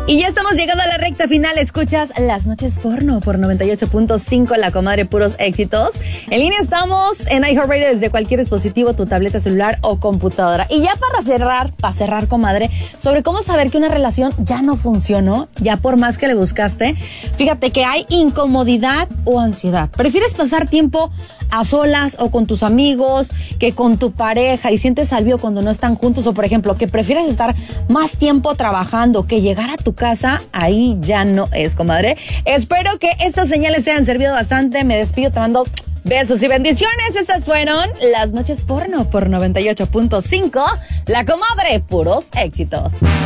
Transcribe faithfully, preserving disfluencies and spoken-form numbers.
Y ya estamos llegando a la recta final. Escuchas Las Noches Porno por noventa y ocho punto cinco, La Comadre, puros éxitos. En línea estamos en iHeartRadio desde cualquier dispositivo, tu tableta, celular o computadora. Y ya para cerrar, para cerrar, comadre, sobre cómo saber que una relación ya no funcionó, ya por más que le buscaste, fíjate que hay incomodidad o ansiedad. ¿Prefieres pasar tiempo a solas o con tus amigos que con tu pareja y sientes alivio cuando no están juntos? O, por ejemplo, que prefieres estar más tiempo trabajando que llegar a tu casa, ahí ya no es, comadre. Espero que estas señales te hayan servido bastante. Me despido, te mando besos y bendiciones. Estas fueron Las Noches Porno por noventa y ocho punto cinco, La Comadre, puros éxitos.